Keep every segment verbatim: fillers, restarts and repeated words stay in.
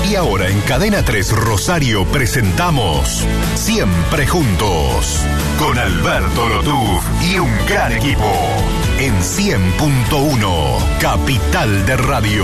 Y ahora en Cadena tres Rosario presentamos Siempre Juntos, con Alberto Lotuf y un gran equipo, en cien punto uno, Capital de Radio.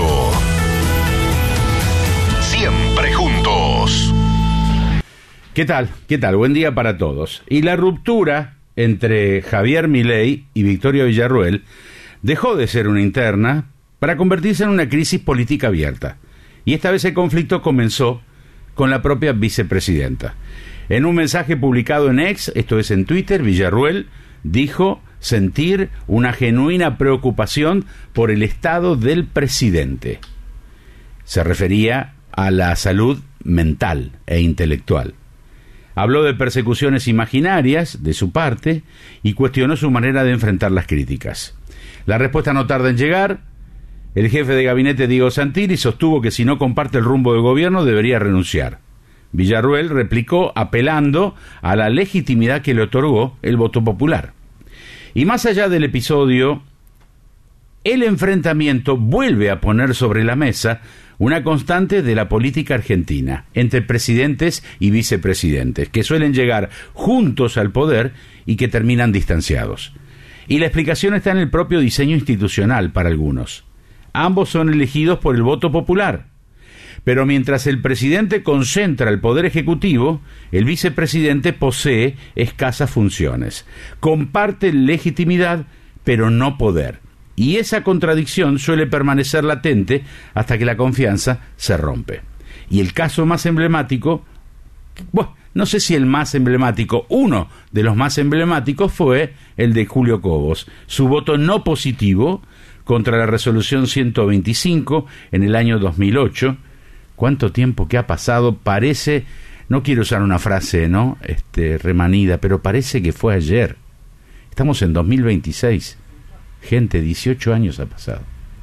Siempre Juntos. ¿Qué tal? ¿Qué tal? Buen día para todos. Y la ruptura entre Javier Milei y Victoria Villarruel dejó de ser una interna para convertirse en una crisis política abierta. Y esta vez el conflicto comenzó con la propia vicepresidenta. En un mensaje publicado en X, esto es en Twitter, Villarruel dijo sentir una genuina preocupación por el estado del presidente. Se refería a la salud mental e intelectual. Habló de persecuciones imaginarias de su parte y cuestionó su manera de enfrentar las críticas. La respuesta no tarda en llegar. El jefe de gabinete, Diego Santilli, sostuvo que si no comparte el rumbo del gobierno debería renunciar. Villarruel replicó apelando a la legitimidad que le otorgó el voto popular. Y más allá del episodio, el enfrentamiento vuelve a poner sobre la mesa una constante de la política argentina, entre presidentes y vicepresidentes, que suelen llegar juntos al poder y que terminan distanciados. Y la explicación está en el propio diseño institucional para algunos. Ambos son elegidos por el voto popular. Pero mientras el presidente concentra el poder ejecutivo, el vicepresidente posee escasas funciones. Comparte legitimidad, pero no poder. Y esa contradicción suele permanecer latente hasta que la confianza se rompe. Y el caso más emblemático, bueno, no sé si el más emblemático, uno de los más emblemáticos fue el de Julio Cobos. Su voto no positivo contra la resolución ciento veinticinco en el año dos mil ocho. ¿Cuánto tiempo que ha pasado? Parece, no quiero usar una frase, ¿no? Este, remanida, pero parece que fue ayer. Estamos en dos mil veintiséis. Gente, dieciocho años ha pasado.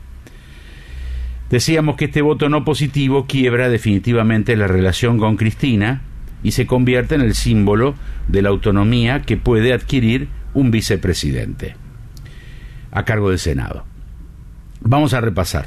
Decíamos que este voto no positivo quiebra definitivamente la relación con Cristina y se convierte en el símbolo de la autonomía que puede adquirir un vicepresidente a cargo del Senado. Vamos a repasar.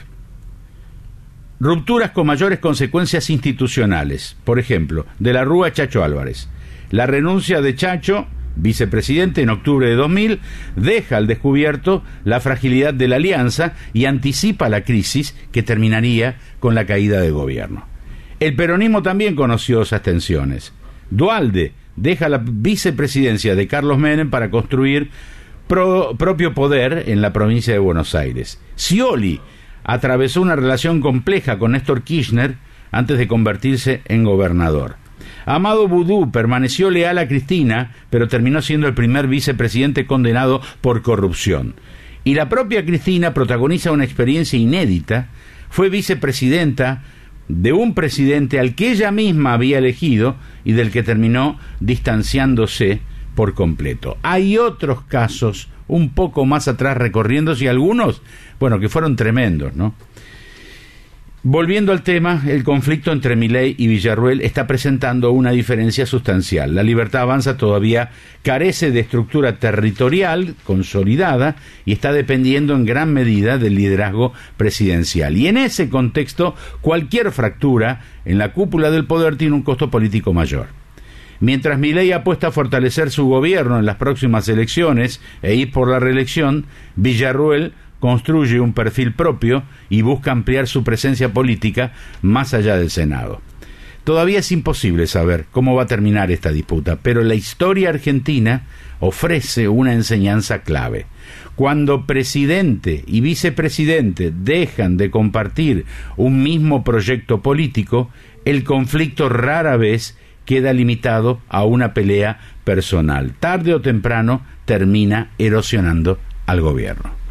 Rupturas con mayores consecuencias institucionales. Por ejemplo, de la Rúa a Chacho Álvarez. La renuncia de Chacho, vicepresidente, en octubre de dos mil, deja al descubierto la fragilidad de la alianza y anticipa la crisis que terminaría con la caída del gobierno. El peronismo también conoció esas tensiones. Duhalde deja la vicepresidencia de Carlos Menem para construir Pro, propio poder en la provincia de Buenos Aires. Scioli atravesó una relación compleja con Néstor Kirchner antes de convertirse en gobernador. Amado Boudou permaneció leal a Cristina, pero terminó siendo el primer vicepresidente condenado por corrupción. Y la propia Cristina protagoniza una experiencia inédita. Fue vicepresidenta de un presidente al que ella misma había elegido y del que terminó distanciándose por completo. Hay otros casos un poco más atrás recorriéndose y algunos, bueno, que fueron tremendos, ¿no? Volviendo al tema, el conflicto entre Milei y Villarruel está presentando una diferencia sustancial. La Libertad Avanza todavía carece de estructura territorial consolidada y está dependiendo en gran medida del liderazgo presidencial. Y en ese contexto, cualquier fractura en la cúpula del poder tiene un costo político mayor. Mientras Milei apuesta a fortalecer su gobierno en las próximas elecciones e ir por la reelección, Villarruel construye un perfil propio y busca ampliar su presencia política más allá del Senado. Todavía es imposible saber cómo va a terminar esta disputa, pero la historia argentina ofrece una enseñanza clave. Cuando presidente y vicepresidente dejan de compartir un mismo proyecto político, el conflicto rara vez queda limitado a una pelea personal. Tarde o temprano termina erosionando al gobierno.